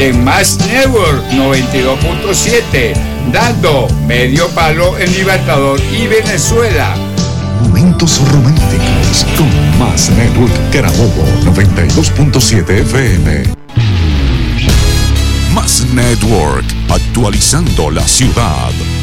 en Más Network 92.7, dando medio palo en Libertador y Venezuela. Momentos románticos con Más Network Carabobo 92.7 FM. Más Network, actualizando la ciudad.